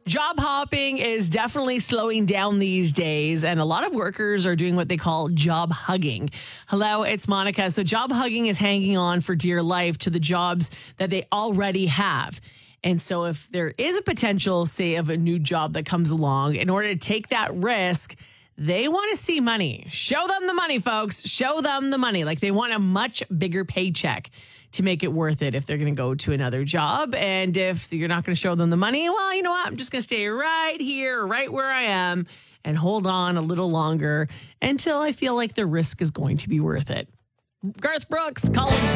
Job hopping is definitely slowing down these days, and a lot of workers are doing what they call job hugging. Hello, it's Monica. So job hugging is hanging on for dear life to the jobs that they already have. And so if there is a potential, say, of a new job that comes along, in order to take that risk, they want to see money. Show them the money, folks. Show them the money. Like, they want a much bigger paycheck to make it worth it if they're going to go to another job. And if you're not going to show them the money, well, you know what? I'm just going to stay right here, right where I am, and hold on a little longer until I feel like the risk is going to be worth it. Garth Brooks, calling